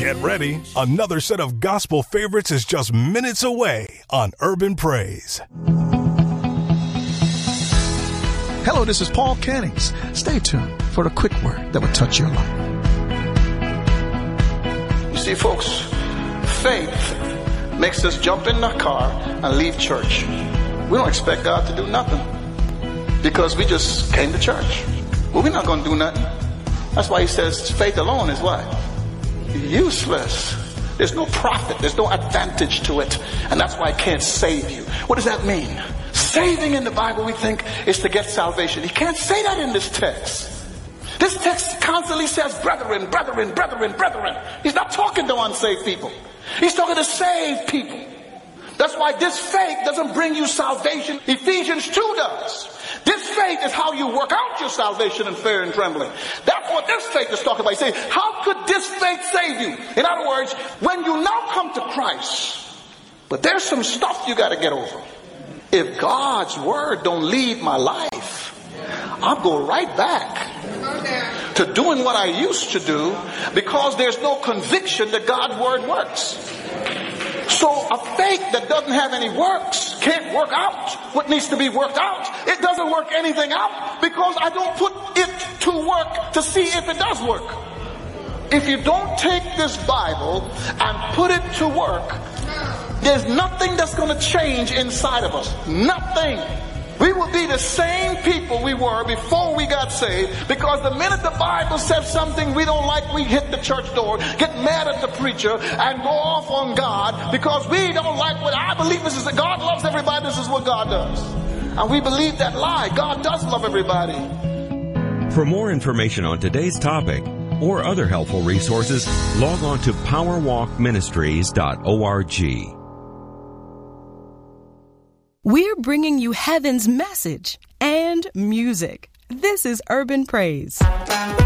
Get ready. Another set of gospel favorites is just minutes away on Urban Praise. Hello, this is Paul Cannings. Stay tuned for a quick word that will touch your life. You see, folks, faith makes us jump in the car and leave church. We don't expect God to do nothing because we just came to church. Well, we're not going to do nothing. That's why he says faith alone is what? Useless. There's no profit. There's no advantage to it. And that's why it can't save you. What does that mean? Saving in the Bible, we think, is to get salvation. He can't say that in this text. This text constantly says, brethren, brethren, brethren, brethren. He's not talking to unsaved people. He's talking to saved people. That's why this faith doesn't bring you salvation. Ephesians 2 does. This faith is how you work out your salvation in fear and trembling. That's what this faith is talking about. He's saying, how could this faith save you? In other words, when you now come to Christ, but there's some stuff you got to get over. If God's word don't lead my life, I'll go right back to doing what I used to do because there's no conviction that God's word works. So a faith that doesn't have any works can't work out what needs to be worked out. It doesn't work anything out because I don't put it to work to see if it does work. If you don't take this Bible and put it to work, there's nothing that's going to change inside of us. Nothing. We will be the same people we were before we got saved, because the minute the Bible says something we don't like, we hit the church door, get mad at the preacher, and go off on God because we don't like what I believe. This is that God loves everybody. This is what God does. And we believe that lie. God does love everybody. For more information on today's topic or other helpful resources, log on to powerwalkministries.org. We're bringing you heaven's message and music. This is Urban Praise.